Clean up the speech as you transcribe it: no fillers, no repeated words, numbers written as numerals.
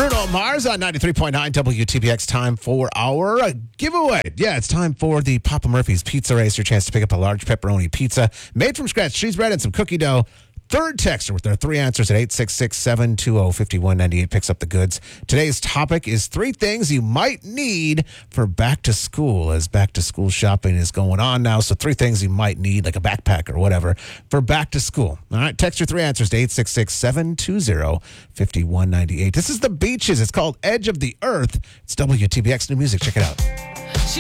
Bruno Mars on 93.9 WTBX. Time for our giveaway. Yeah, it's time for the Papa Murphy's Pizza Race. Your chance to pick up a large pepperoni pizza made from scratch, cheese bread, and some cookie dough. Third texter with their three answers at 866-720-5198 picks up the goods. Today's topic is 3 things you might need for back to school, as back to school shopping is going on now. So 3 things you might need, like a backpack or whatever, for back to school. All right, text your 3 answers to 866-720-5198. This is the Beaches. It's called Edge of the Earth. It's WTBX New Music. Check it out.